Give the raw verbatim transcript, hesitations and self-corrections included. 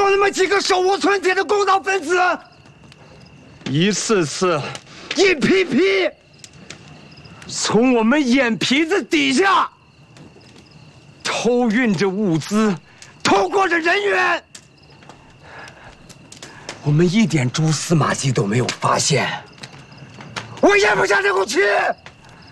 就那么几个手无寸铁的共党分子，一次次、一批批从我们眼皮子底下偷运着物资，偷过着人员，我们一点蛛丝马迹都没有发现。我咽不下这口气。